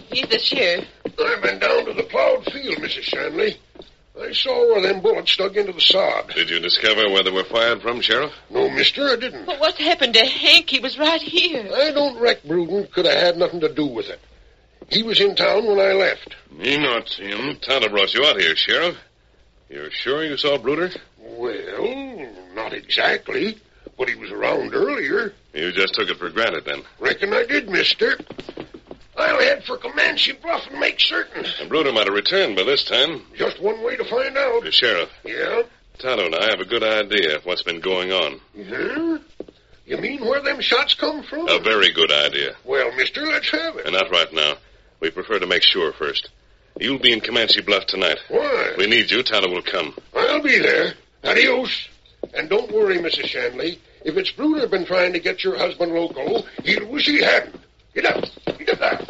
He's the sheriff. I've been down to the plowed field, Mrs. Shanley. I saw where them bullets dug into the sod. Did you discover where they were fired from, Sheriff? No, mister, I didn't. But what's happened to Hank? He was right here. I don't reckon Bruden could have had nothing to do with it. He was in town when I left. Me not see him. Tonto brought you out here, Sheriff. You're sure you saw Bruder? Well, not exactly. But he was around earlier. You just took it for granted, then. Reckon I did, mister. I'll head for Comanche Bluff and make certain. And Bruder might have returned by this time. Just one way to find out. The Sheriff. Yeah? Tonto and I have a good idea of what's been going on. Yeah? You mean where them shots come from? A very good idea. Well, mister, let's have it. And not right now. We prefer to make sure first. You'll be in Comanche Bluff tonight. Why? We need you. Tonto will come. I'll be there. Adios. And don't worry, Mrs. Shanley. If it's Bruder been trying to get your husband loco, he'll wish he hadn't. Get up. Get up.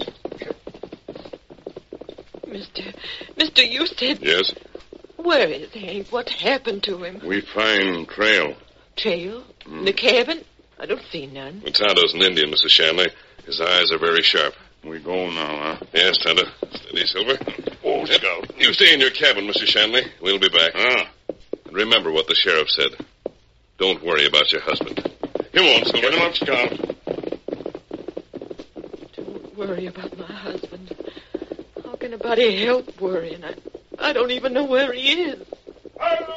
Mister, you said... Yes? Where is Hank? What happened to him? We find trail. Trail? The cabin? I don't see none. Tonto's an Indian, Mrs. Shanley. His eyes are very sharp. We go now, huh? Yes, Tonto. Steady, Silver. Oh, Scout. You stay in your cabin, Mr. Shanley. We'll be back. Ah. And remember what the sheriff said. Don't worry about your husband. Come on, Silver. Get him up, Scout. Don't worry about my husband. How can anybody help worrying? I don't even know where he is.